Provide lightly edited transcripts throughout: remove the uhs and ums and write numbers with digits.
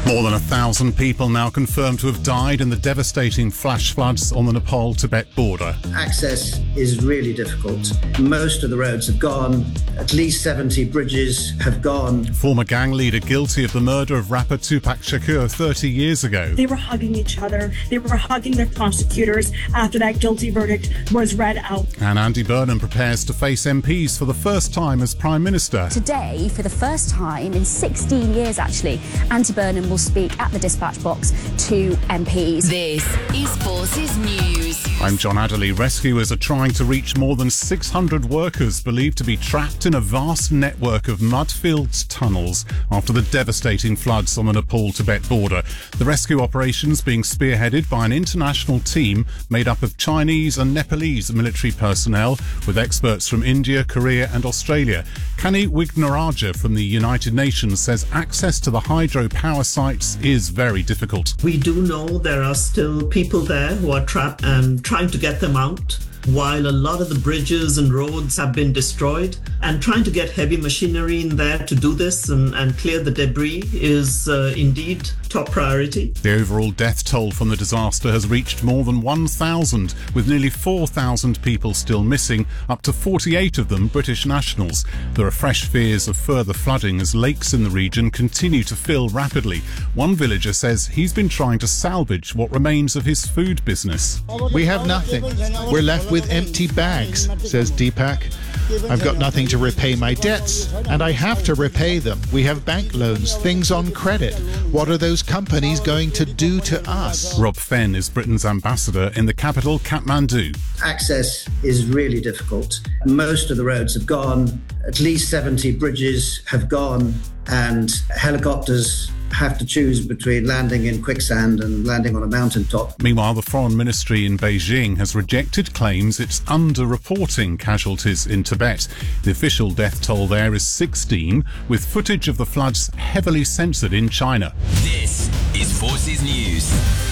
More than 1,000 people now confirmed to have died in the devastating flash floods on the Nepal-Tibet border. Access is really difficult. Most of the roads have gone. At least 70 bridges have gone. Former gang leader guilty of the murder of rapper Tupac Shakur 30 years ago. They were hugging each other. They were hugging their prosecutors after that guilty verdict was read out. And Andy Burnham prepares to face MPs for the first time as Prime Minister. Today, for the first time in 16 years actually, Andy Burnham will speak at the dispatch box to MPs. This is Forces News. I'm John Adderley. Rescuers are trying to reach more than 600 workers believed to be trapped in a vast network of mud-filled tunnels after the devastating floods on the Nepal-Tibet border. The rescue operations being spearheaded by an international team made up of Chinese and Nepalese military personnel with experts from India, Korea and Australia. Kani Wignaraja from the United Nations says access to the hydropower sites is very difficult. We do know there are still people there who are trapped and trying to get them out, while a lot of the bridges and roads have been destroyed, and trying to get heavy machinery in there to do this and clear the debris is indeed top priority. The overall death toll from the disaster has reached more than 1,000, with nearly 4,000 people still missing, up to 48 of them British nationals. There are fresh fears of further flooding as lakes in the region continue to fill rapidly. One villager says he's been trying to salvage what remains of his food business. We have nothing. We're left with empty bags, says Deepak. I've got nothing to repay my debts, and I have to repay them. We have bank loans, things on credit. What are those companies going to do to us? Rob Fenn is Britain's ambassador in the capital, Kathmandu. Access is really difficult. Most of the roads have gone. At least 70 bridges have gone, and helicopters have to choose between landing in quicksand and landing on a mountaintop. Meanwhile, the Foreign Ministry in Beijing has rejected claims it's underreporting casualties in Tibet. The official death toll there is 16, with footage of the floods heavily censored in China. This is Forces News.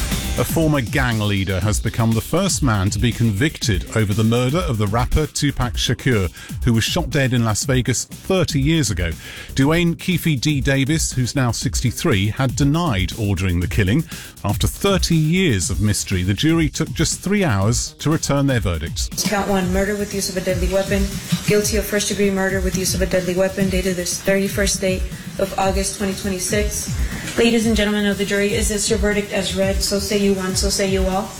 A former gang leader has become the first man to be convicted over the murder of the rapper Tupac Shakur, who was shot dead in Las Vegas 30 years ago. Dwayne Keefe D. Davis, who's now 63, had denied ordering the killing. After 30 years of mystery, the jury took just 3 hours to return their verdict. Count 1, murder with use of a deadly weapon. Guilty of first-degree murder with use of a deadly weapon, dated this 31st day of August 2026. Ladies and gentlemen of the jury, is this your verdict as read? So say you one, so say you all.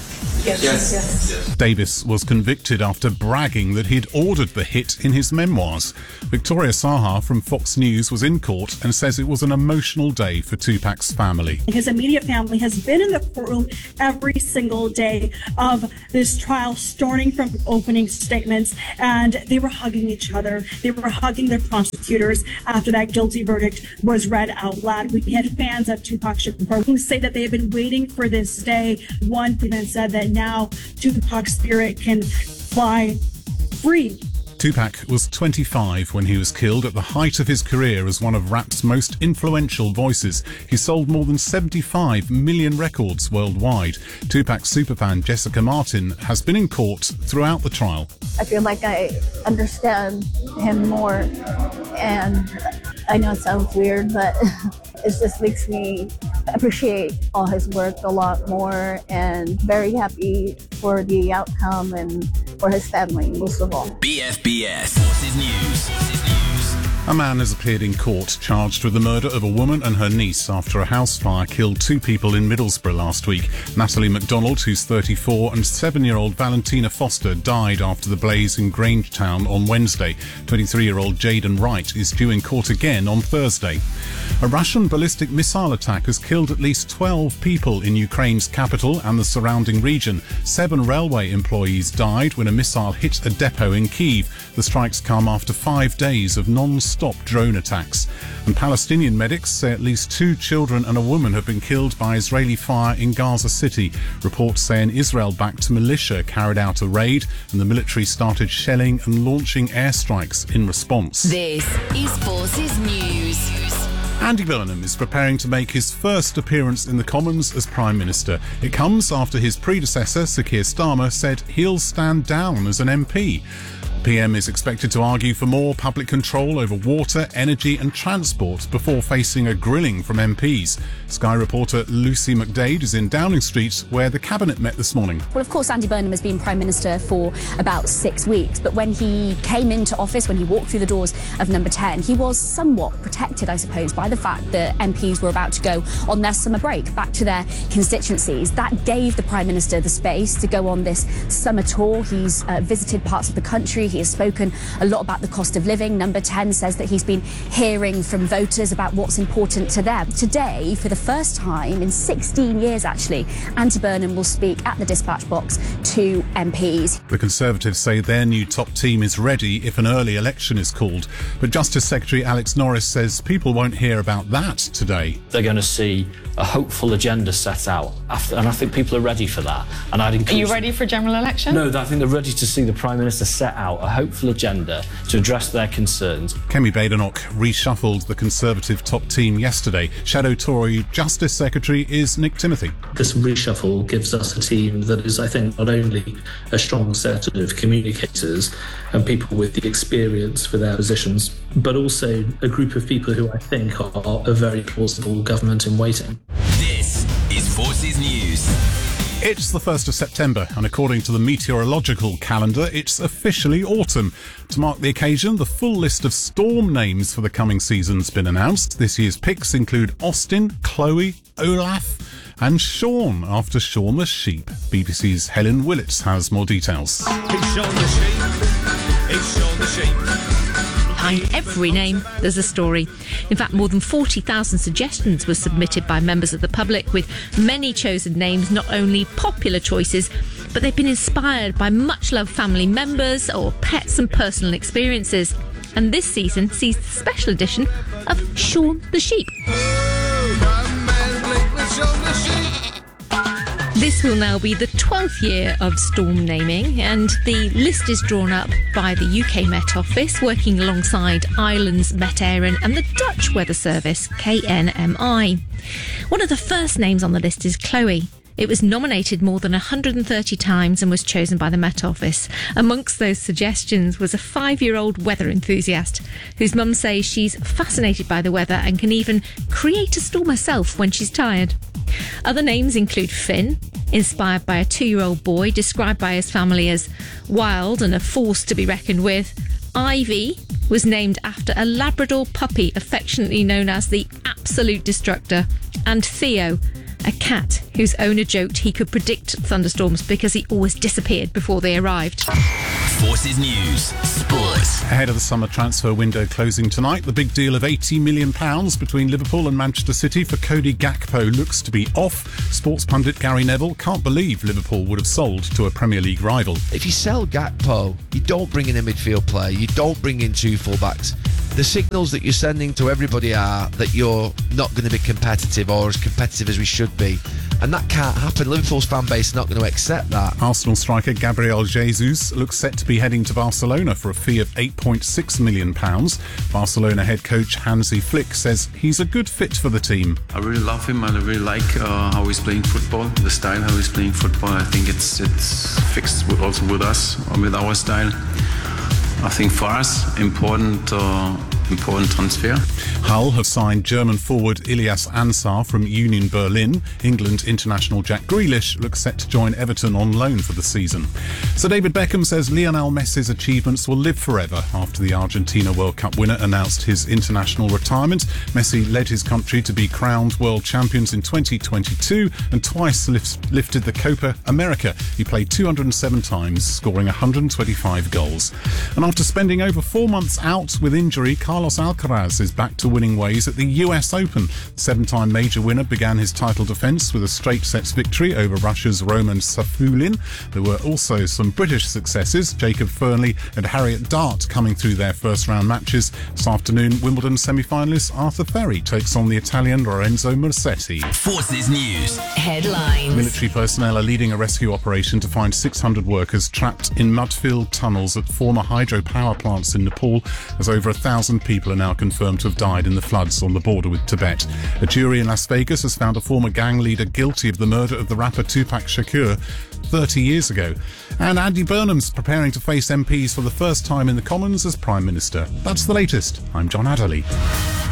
Yes. Davis was convicted after bragging that he'd ordered the hit in his memoirs. Victoria Saha from Fox News was in court and says it was an emotional day for Tupac's family. His immediate family has been in the courtroom every single day of this trial, starting from opening statements, and they were hugging each other. They were hugging their prosecutors after that guilty verdict was read out loud. We had fans of Tupac Shakur who say that they have been waiting for this day. One even said that now Tupac's spirit can fly free. Tupac was 25 when he was killed at the height of his career as one of rap's most influential voices. He sold more than 75 million records worldwide. Tupac's superfan Jessica Martin has been in court throughout the trial. I feel like I understand him more, and I know it sounds weird, but it just makes me appreciate all his work a lot more, and very happy for the outcome and for his family, most of all. BFBS Forces News. A man has appeared in court charged with the murder of a woman and her niece after a house fire killed 2 people in Middlesbrough last week. Natalie MacDonald, who's 34, and 7-year-old Valentina Foster died after the blaze in Grangetown on Wednesday. 23-year-old Jaden Wright is due in court again on Thursday. A Russian ballistic missile attack has killed at least 12 people in Ukraine's capital and the surrounding region. 7 railway employees died when a missile hit a depot in Kyiv. The strikes come after 5 days of non-stop drone attacks. And Palestinian medics say at least 2 children and a woman have been killed by Israeli fire in Gaza City. Reports say an Israel-backed militia carried out a raid and the military started shelling and launching airstrikes in response. This is Forces News. Andy Burnham is preparing to make his first appearance in the Commons as Prime Minister. It comes after his predecessor, Sir Keir Starmer, said he'll stand down as an MP. PM is expected to argue for more public control over water, energy and transport before facing a grilling from MPs. Sky reporter Lucy McDade is in Downing Street, where the Cabinet met this morning. Well, of course, Andy Burnham has been Prime Minister for about 6 weeks, but when he came into office, when he walked through the doors of Number 10, he was somewhat protected, I suppose, by the fact that MPs were about to go on their summer break back to their constituencies. That gave the Prime Minister the space to go on this summer tour. He's visited parts of the country. He has spoken a lot about the cost of living. Number 10 says that he's been hearing from voters about what's important to them. Today, for the first time in 16 years, actually, Andy Burnham will speak at the dispatch box to MPs. The Conservatives say their new top team is ready if an early election is called. But Justice Secretary Alex Norris says people won't hear about that today. They're going to see a hopeful agenda set out, and I think people are ready for that. And I'd encourage... Are you ready for a general election? No, I think they're ready to see the Prime Minister set out a hopeful agenda to address their concerns. Kemi Badenoch reshuffled the Conservative top team yesterday. Shadow Tory Justice Secretary is Nick Timothy. This reshuffle gives us a team that is, I think, not only a strong set of communicators and people with the experience for their positions, but also a group of people who I think are a very plausible government in waiting. This is Forces News. It's the 1st of September, and according to the meteorological calendar, it's officially autumn. To mark the occasion, the full list of storm names for the coming season's been announced. This year's picks include Austin, Chloe, Olaf and Sean, after Sean the Sheep. BBC's Helen Willits has more details. It's Sean the Sheep. It's Sean the Sheep. Behind every name, there's a story. In fact, more than 40,000 suggestions were submitted by members of the public, with many chosen names not only popular choices, but they've been inspired by much-loved family members or pets and personal experiences. And this season sees the special edition of Sean the Sheep. This will now be the 12th year of storm naming, and the list is drawn up by the UK Met Office, working alongside Ireland's Met Éireann and the Dutch Weather Service, KNMI. One of the first names on the list is Chloe. It was nominated more than 130 times and was chosen by the Met Office. Amongst those suggestions was a 5-year-old weather enthusiast whose mum says she's fascinated by the weather and can even create a storm herself when she's tired. Other names include Finn, inspired by a 2-year-old boy described by his family as wild and a force to be reckoned with. Ivy was named after a Labrador puppy affectionately known as the Absolute Destructor. And Theo, a cat whose owner joked he could predict thunderstorms because he always disappeared before they arrived. Forces News Sports. Ahead of the summer transfer window closing tonight, the big deal of £80 million between Liverpool and Manchester City for Cody Gakpo looks to be off. Sports pundit Gary Neville can't believe Liverpool would have sold to a Premier League rival. If you sell Gakpo, you don't bring in a midfield player, you don't bring in 2 full-backs. The signals that you're sending to everybody are that you're not going to be competitive, or as competitive as we should be. And that can't happen. Liverpool's fan base is not going to accept that. Arsenal striker Gabriel Jesus looks set to be heading to Barcelona for a fee of £8.6 million. Barcelona head coach Hansi Flick says he's a good fit for the team. I really love him and I really like how he's playing football, the style how he's playing football. I think it's fixed also with us, with our style. I think for us, important transfer. Hull have signed German forward Ilyas Ansar from Union Berlin. England international Jack Grealish looks set to join Everton on loan for the season. Sir David Beckham says Lionel Messi's achievements will live forever after the Argentina World Cup winner announced his international retirement. Messi led his country to be crowned world champions in 2022 and twice lifted the Copa America. He played 207 times, scoring 125 goals. And after spending over 4 months out with injury, Carlos Alcaraz is back to winning ways at the US Open. The 7-time major winner began his title defence with a straight sets victory over Russia's Roman Safulin. There were also some British successes, Jacob Fernley and Harriet Dart coming through their first round matches. This afternoon, Wimbledon semi-finalist Arthur Ferry takes on the Italian Lorenzo Musetti. Forces News headlines. Military personnel are leading a rescue operation to find 600 workers trapped in mud-filled tunnels at former hydropower plants in Nepal, as over 1,000 people are now confirmed to have died in the floods on the border with Tibet. A jury in Las Vegas has found a former gang leader guilty of the murder of the rapper Tupac Shakur. 30 years ago. And Andy Burnham's preparing to face MPs for the first time in the Commons as Prime Minister. That's the latest. I'm John Adderley.